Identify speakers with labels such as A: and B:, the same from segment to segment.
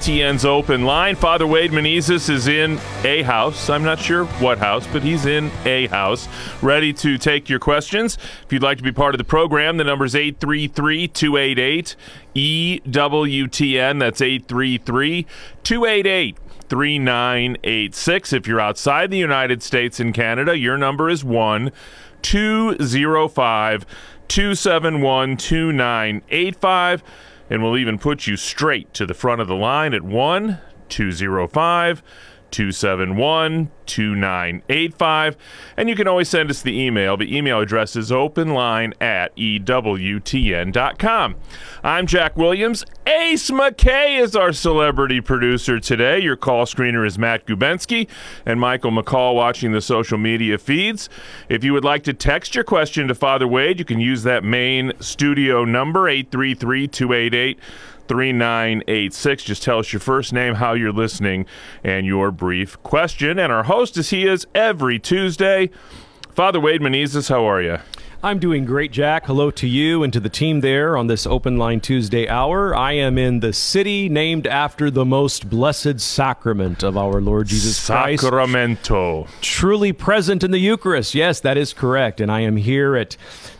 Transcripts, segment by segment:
A: EWTN's open line. Father Wade Menezes is in a house. I'm not sure what house, but he's in a house, ready to take your questions. If you'd like to be part of the program, the number is 833-288-EWTN. That's 833-288-3986. If you're outside the United States and Canada, your number is 1-205-271-2985. And we'll even put you straight to the front of the line at 1-205-271-2985. And you can always send us the email. The email address is openline@ewtn.com. I'm Jack Williams. Ace McKay is our celebrity producer today. Your call screener is Matt Gubensky and Michael McCall watching the social media feeds. If you would like to text your question to Father Wade, you can use that main studio number, 833-288-3986. Just tell us your first name, how you're listening, and your brief question. And our host, as he is every Tuesday, Father Wade Menezes, how are you?
B: I'm doing great, Jack. Hello to you and to the team there on this Open Line Tuesday hour. I am in the city named after the most blessed sacrament of our Lord Jesus Christ.
A: Sacramento.
B: Truly present in the Eucharist. Yes, that is correct. And I am here at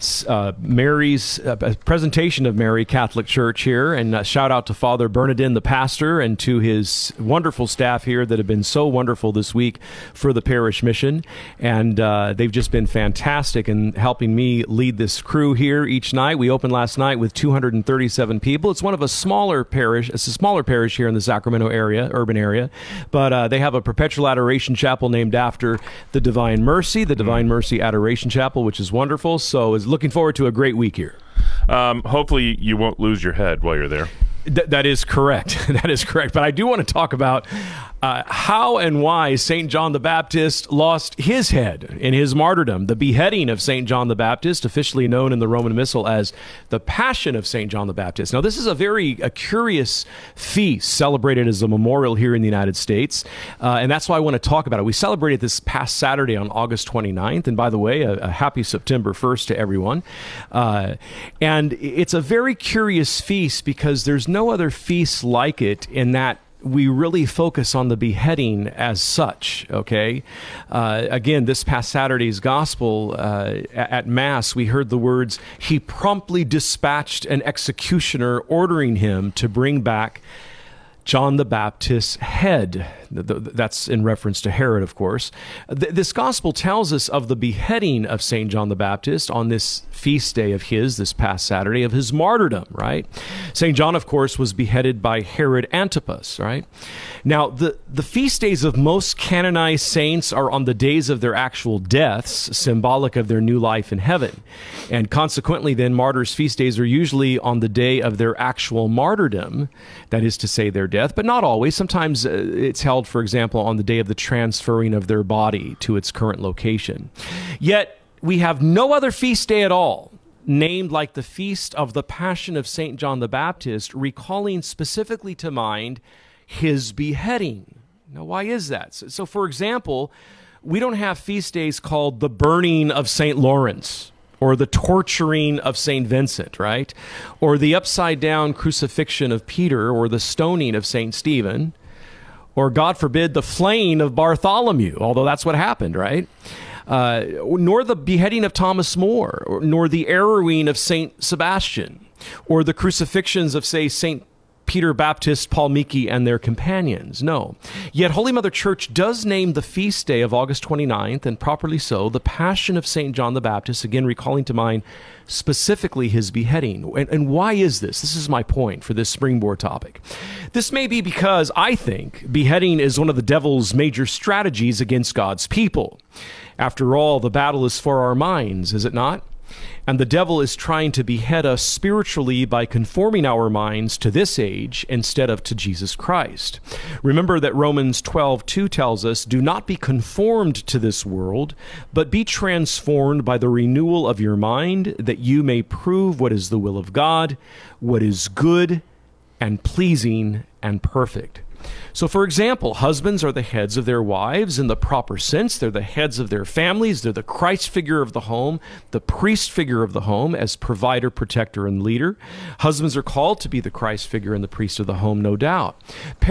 B: Mary's presentation of Mary Catholic Church here. And shout out to Father Bernardin, the pastor, and to his wonderful staff here that have been so wonderful this week for the parish mission. And they've just been fantastic in helping me lead this crew here each night. We opened last night with 237 people. It's one of a smaller parish. It's a smaller parish here in the Sacramento area, urban area, but they have a perpetual adoration chapel named after the Divine Mercy Adoration Chapel, which is wonderful. So is looking forward to a great week here.
A: Hopefully you won't lose your head while you're there.
B: That is correct. That is correct. But I do want to talk about how and why St. John the Baptist lost his head in his martyrdom. The beheading of St. John the Baptist, officially known in the Roman Missal as the Passion of St. John the Baptist. Now, this is a curious feast celebrated as a memorial here in the United States, and that's why I want to talk about it. We celebrated this past Saturday on August 29th, and by the way, a happy September 1st to everyone. And it's a very curious feast because there's no other feast like it in that we really focus on the beheading as such, okay? Again, this past Saturday's gospel at Mass, we heard the words, "He promptly dispatched an executioner ordering him to bring back John the Baptist's head." That's in reference to Herod, of course. This gospel tells us of the beheading of St. John the Baptist on this feast day of his, this past Saturday, of his martyrdom, right? St. John, of course, was beheaded by Herod Antipas, right? Now, the feast days of most canonized saints are on the days of their actual deaths, symbolic of their new life in heaven. And consequently, then, martyrs' feast days are usually on the day of their actual martyrdom, that is to say, their death, but not always. Sometimes it's held, for example, on the day of the transferring of their body to its current location. Yet, we have no other feast day at all named like the Feast of the Passion of St. John the Baptist, recalling specifically to mind his beheading. Now, why is that? So, for example, we don't have feast days called the burning of St. Lawrence, or the torturing of St. Vincent, right? Or the upside-down crucifixion of Peter, or the stoning of St. Stephen, or, God forbid, the flaying of Bartholomew, although that's what happened, right? Nor the beheading of Thomas More, nor the arrowing of St. Sebastian, or the crucifixions of, say, St. Peter Baptist, Paul Miki, and their companions. No. Yet Holy Mother Church does name the feast day of August 29th, and properly so, the Passion of St. John the Baptist, again recalling to mind specifically his beheading. And why is this? This is my point for this springboard topic. This may be because I think beheading is one of the devil's major strategies against God's people. After all, the battle is for our minds, is it not? And the devil is trying to behead us spiritually by conforming our minds to this age instead of to Jesus Christ. Remember that Romans 12:2 tells us, "Do not be conformed to this world, but be transformed by the renewal of your mind, that you may prove what is the will of God, what is good and pleasing and perfect." So, for example, husbands are the heads of their wives in the proper sense. They're the heads of their families. They're the Christ figure of the home, the priest figure of the home as provider, protector, and leader. Husbands are called to be the Christ figure and the priest of the home, no doubt.